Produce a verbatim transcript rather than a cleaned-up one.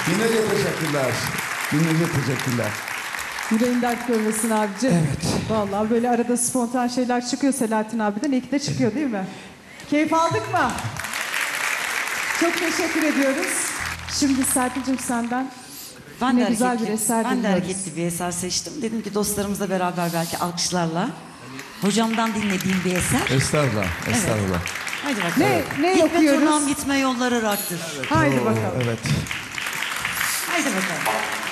Binlerce teşekkürler. Binlerce teşekkürler. Yüreğin dert görmesin abicim. Evet. Vallahi böyle arada spontan şeyler çıkıyor Selahattin abiden. İlk de çıkıyor değil mi? Keyif aldık mı? Çok teşekkür ediyoruz. Şimdi Serpil'cim senden Ben ne de güzel hareketli, bir eser ben de dinliyoruz. hareketli bir eser seçtim. Dedim ki dostlarımızla beraber belki alkışlarla hocamdan dinlediğim bir eser. Estağfurullah. Estağfurullah. Hadi bakalım. Ne, ne Gitme okuyoruz? turnam gitme yolları raktır. Haydi Oo, bakalım. Evet. Haydi bakalım.